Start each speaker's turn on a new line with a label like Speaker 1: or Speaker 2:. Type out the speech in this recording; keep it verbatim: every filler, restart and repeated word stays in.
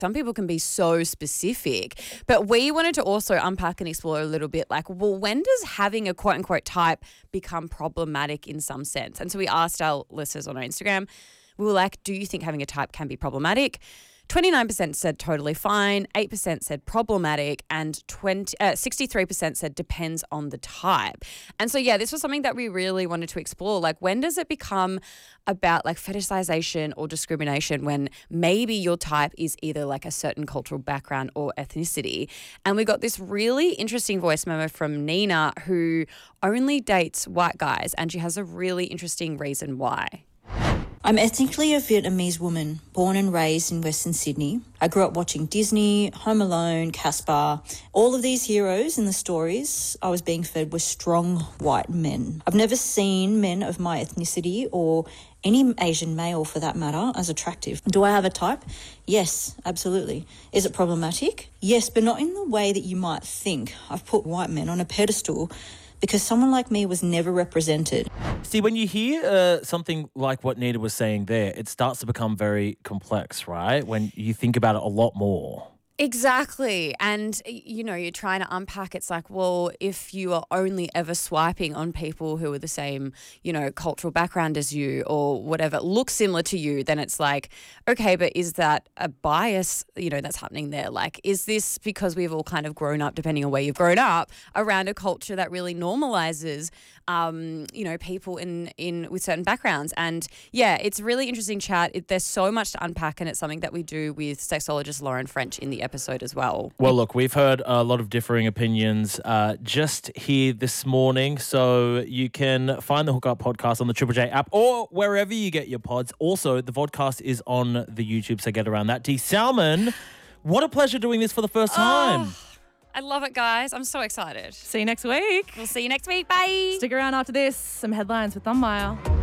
Speaker 1: some people can be so specific. But we wanted to also unpack and explore a little bit like, well, when does having a quote unquote type become problematic in some sense? And so we asked our listeners on our Instagram, we were like, do you think having a type can be problematic? twenty-nine percent said totally fine, eight percent said problematic, and twenty, uh, sixty-three percent said depends on the type. And so, yeah, this was something that we really wanted to explore. Like, when does it become about like fetishization or discrimination when maybe your type is either like a certain cultural background or ethnicity? And we got this really interesting voice memo from Nina, who only dates white guys, and she has a really interesting reason why.
Speaker 2: I'm ethnically a Vietnamese woman, born and raised in Western Sydney. I grew up watching Disney, Home Alone, Casper. All of these heroes in the stories I was being fed were strong white men. I've never seen men of my ethnicity or any Asian male for that matter as attractive. Do I have a type? Yes, absolutely. Is it problematic? Yes, but not in the way that you might think. I've put white men on a pedestal because someone like me was never represented.
Speaker 3: See, when you hear uh, something like what Nita was saying there, it starts to become very complex, right? When you think about it a lot more.
Speaker 1: Exactly. And, you know, you're trying to unpack. It's like, well, if you are only ever swiping on people who are the same, you know, cultural background as you or whatever, look similar to you, then it's like, okay, but is that a bias, you know, that's happening there? Like, is this because we've all kind of grown up, depending on where you've grown up, around a culture that really normalizes, um, you know, people in, in with certain backgrounds? And, yeah, it's really interesting chat. It, there's so much to unpack, and it's something that we do with sexologist Lauren French in the episode. episode as well.
Speaker 3: Well, look, we've heard a lot of differing opinions uh, just here this morning, so you can find the Hookup Podcast on the Triple J app or wherever you get your pods. Also, the vodcast is on the YouTube, so get around that. D. Salmon, what a pleasure doing this for the first time.
Speaker 1: Oh, I love it, guys. I'm so excited.
Speaker 4: See you next week.
Speaker 1: We'll see you next week. Bye.
Speaker 4: Stick around after this. Some headlines with Thumbmile.